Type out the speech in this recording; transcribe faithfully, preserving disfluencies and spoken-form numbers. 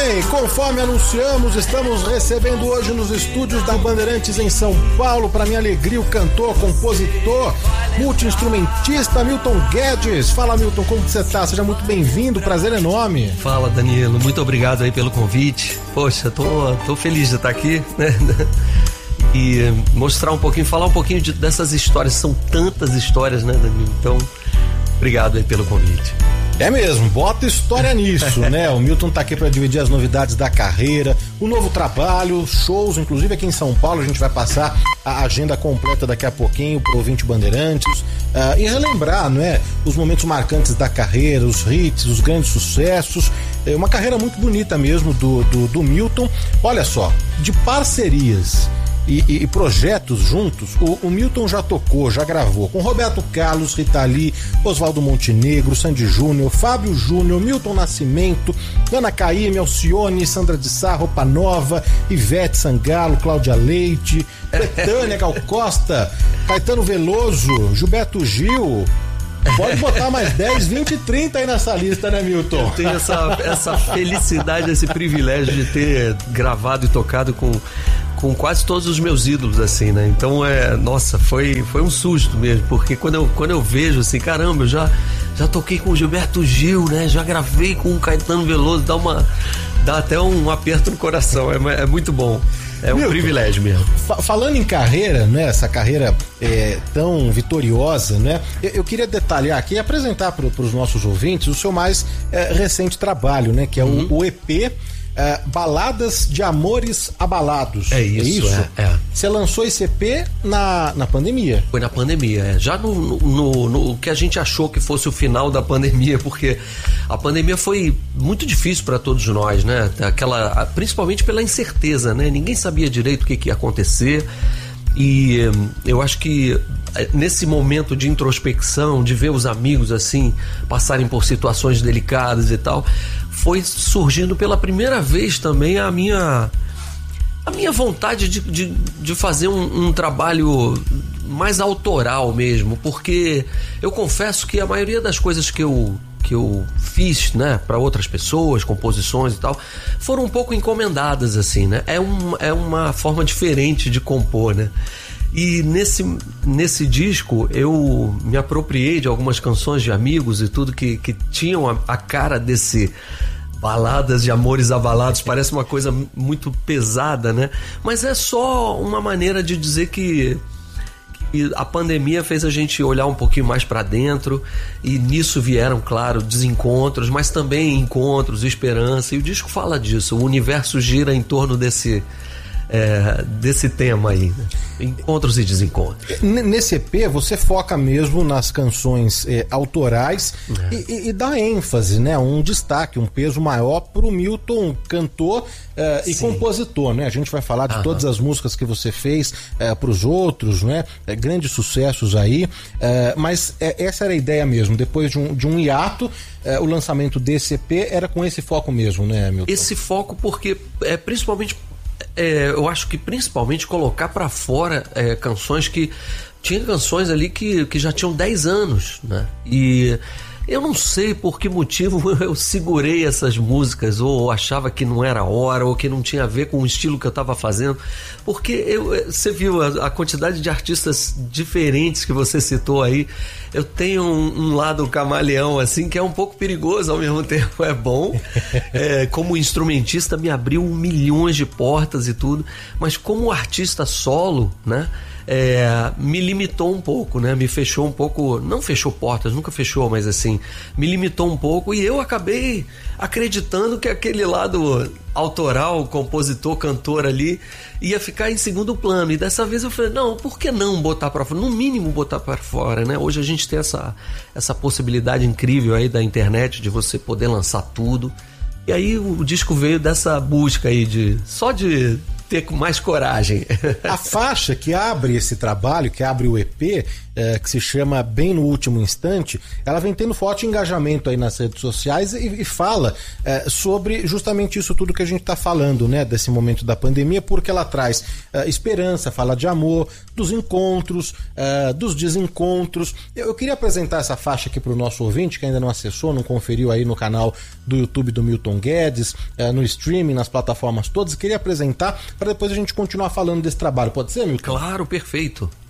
bem, conforme anunciamos, estamos recebendo hoje nos estúdios da Bandeirantes em São Paulo, para minha alegria, o cantor, compositor, multi-instrumentista Milton Guedes. Fala, Milton, como você tá? Seja muito bem-vindo, prazer enorme. Fala, Danilo, muito obrigado aí pelo convite. Poxa, tô, tô feliz de estar aqui, né? E mostrar um pouquinho, falar um pouquinho de, dessas histórias, são tantas histórias, né, Danilo? Então, obrigado aí pelo convite. É mesmo, bota história nisso, né? O Milton tá aqui para dividir as novidades da carreira, o novo trabalho, shows, inclusive aqui em São Paulo. A gente vai passar a agenda completa daqui a pouquinho pro ouvinte Bandeirantes, uh, e relembrar, não é? Os momentos marcantes da carreira, os hits, os grandes sucessos. É uma carreira muito bonita mesmo do, do, do Milton. Olha só, de parcerias E, e, e projetos juntos, o, o Milton já tocou, já gravou com Roberto Carlos, Rita Lee, Oswaldo Montenegro, Sandy Júnior, Fábio Júnior, Milton Nascimento, Ana Caymmi, Alcione, Sandra de Sá, Roupa Nova, Ivete Sangalo, Cláudia Leite, Betânia Gal Costa, Caetano Veloso, Gilberto Gil. Pode botar mais dez, vinte, trinta aí nessa lista, né, Milton? Eu tenho essa, essa felicidade, esse privilégio de ter gravado e tocado com, com quase todos os meus ídolos, assim, né? Então, é, nossa, foi, foi um susto mesmo, porque quando eu, quando eu vejo, assim, caramba, eu já, já toquei com o Gilberto Gil, né? Já gravei com o Caetano Veloso, dá, uma, dá até um aperto no coração, é, é muito bom. É um Milton, privilégio mesmo. Fa- falando em carreira, né? Essa carreira é, tão vitoriosa, né? Eu, eu queria detalhar aqui e apresentar para os nossos ouvintes o seu mais é, recente trabalho, né? Que é uhum. o, o E P é, Baladas de Amores Abalados. É isso, é isso? É, é. Você lançou esse E P na, na pandemia? Foi na pandemia, é. Já no, no, no, no que a gente achou que fosse o final da pandemia, porque a pandemia foi muito difícil para todos nós, né? Aquela, principalmente pela incerteza, né? Ninguém sabia direito o que, que ia acontecer. E eu acho que nesse momento de introspecção, de ver os amigos assim passarem por situações delicadas e tal, foi surgindo pela primeira vez também a minha a minha vontade de, de, de fazer um, um trabalho mais autoral mesmo, porque eu confesso que a maioria das coisas que eu que eu fiz, né, para outras pessoas, composições e tal, foram um pouco encomendadas, assim, né? É, um, é uma forma diferente de compor, né? E nesse, nesse disco eu me apropriei de algumas canções de amigos e tudo que, que tinham a, a cara desse baladas de amores abalados. Parece uma coisa muito pesada, né? Mas é só uma maneira de dizer que E a pandemia fez a gente olhar um pouquinho mais para dentro, e nisso vieram, claro, desencontros, mas também encontros, esperança, e o disco fala disso. O universo gira em torno desse, é, desse tema aí, né? Encontros e desencontros. Nesse E P você foca mesmo nas canções é, autorais, é. E, e dá ênfase, né? Um destaque, um peso maior pro Milton, cantor é, e compositor, né? A gente vai falar de Aham. todas as músicas que você fez é, pros outros, né? É, grandes sucessos aí, é, mas é, essa era a ideia mesmo. Depois de um, de um hiato, é, o lançamento desse E P era com esse foco mesmo, né, Milton? Esse foco porque é principalmente É, eu acho que principalmente colocar pra fora é, canções que... Tinha canções ali que, que já tinham dez anos, né? E eu não sei por que motivo eu segurei essas músicas, ou achava que não era hora, ou que não tinha a ver com o estilo que eu estava fazendo, porque eu, você viu a, a quantidade de artistas diferentes que você citou aí. Eu tenho um, um lado camaleão assim, que é um pouco perigoso, ao mesmo tempo é bom. É, como instrumentista me abriu milhões de portas e tudo, mas como artista solo, né? É, me limitou um pouco, né? Me fechou um pouco, não fechou portas, nunca fechou, mas assim, me limitou um pouco, e eu acabei acreditando que aquele lado autoral, compositor, cantor ali, ia ficar em segundo plano. E dessa vez eu falei, não, por que não botar pra fora? No mínimo botar pra fora, né? Hoje a gente tem essa, essa possibilidade incrível aí da internet, de você poder lançar tudo. E aí o disco veio dessa busca aí de só de ter mais coragem. A faixa que abre esse trabalho, que abre o E P, é, que se chama Bem no Último Instante. Ela vem tendo forte engajamento aí nas redes sociais e, e fala é, sobre justamente isso tudo que a gente está falando, né, desse momento da pandemia, porque ela traz é, esperança, fala de amor, dos encontros, é, dos desencontros. Eu, eu queria apresentar essa faixa aqui para o nosso ouvinte, que ainda não acessou, não conferiu aí no canal do YouTube do Milton Guedes, é, no streaming, nas plataformas todas. Eu queria apresentar para depois a gente continuar falando desse trabalho. Pode ser, Milton? Claro, perfeito.